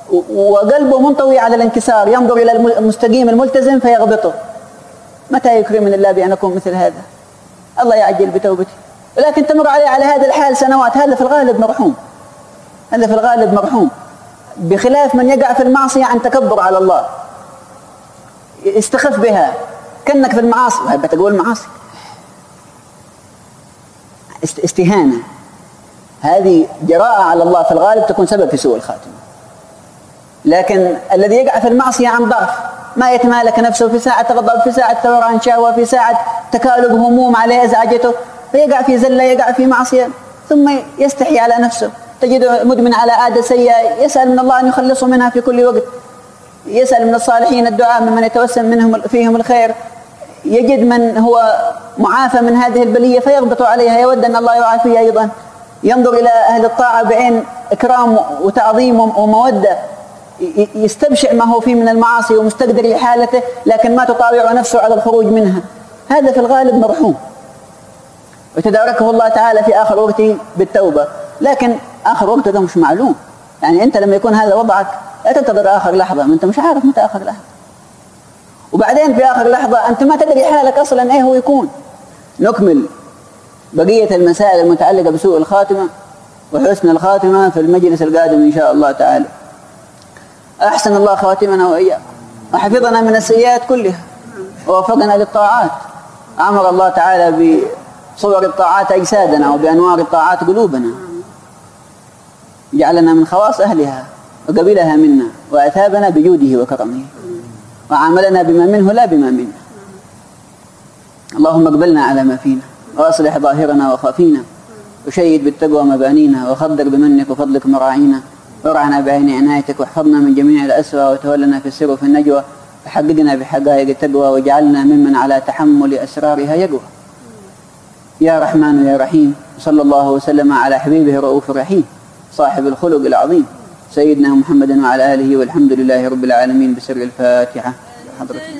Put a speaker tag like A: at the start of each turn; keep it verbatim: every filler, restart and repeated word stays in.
A: وقلبه منطوي على الانكسار، ينظر إلى المستقيم الملتزم فيغبطه. متى يكرمني الله بأن أكون مثل هذا؟ الله يعجل بتوبتي. ولكن تمر عليه على هذا الحال سنوات، هذا في الغالب مرحوم، هذا في الغالب مرحوم، بخلاف من يقع في المعصية عن تكبر على الله، استخف بها كأنك في المعاصي. بتقول معاصي استهانة، هذه جراءة على الله، في الغالب تكون سبب في سوء الخاتمة. لكن الذي يقع في المعصية عن ضعف، ما يتمالك نفسه، في ساعة غضب، في ساعة ثوران شهوة، في ساعة تكالب هموم عليه أزعجته، فيقع في زلة، يقع في معصية، ثم يستحي على نفسه. تجده مدمن على عادة سيئة، يسأل من الله أن يخلصه منها في كل وقت، يسأل من الصالحين الدعاء ممن يتوسم منهم فيهم الخير. يجد من هو معافى من هذه البلية فيغبط عليها، يود أن الله يعافيه أيضا. ينظر إلى أهل الطاعة بعين إكرام وتعظيم ومودة، يستبشع ما هو فيه من المعاصي ومستقدر لحالته، لكن ما تطاوع نفسه على الخروج منها. هذا في الغالب مرحوم، وتداركه الله تعالى في آخر وقته بالتوبة. لكن آخر وقته ده مش معلوم، يعني أنت لما يكون هذا وضعك لا تنتظر آخر لحظة، ما أنت مش عارف متى آخر لحظة. وبعدين في آخر لحظة أنت ما تدري حالك أصلا إيه هو يكون. نكمل بقية المسائل المتعلقة بسوء الخاتمة وحسن الخاتمة في المجلس القادم إن شاء الله تعالى. أحسن الله خواتمنا وإياكم، وحفظنا من السيئات كلها، ووفقنا للطاعات. أمر الله تعالى بصور الطاعات أجسادنا وبأنوار الطاعات قلوبنا، جعلنا من خواص أهلها وقبلها منا، وأثابنا بجوده وكرمه، وعاملنا بما منه لا بما منا. اللهم اقبلنا على ما فينا، وأصلح ظاهرنا وخافينا، وشيد بالتقوى مبانينا، وخضر بمنك وفضلك مراعينا، وارعنا بعين عنايتك، واحفظنا من جميع الأسوأ، وتولنا في السر وفي النجوى، وحققنا بحقائق التقوى، واجعلنا ممن على تحمل أسرارها يقوى. يا رحمن يا رحيم، صلى الله وسلم على حبيبه الرؤوف الرحيم صاحب الخلق العظيم سيدنا محمد وعلى آله، والحمد لله رب العالمين. بسر الفاتحة حضرتك.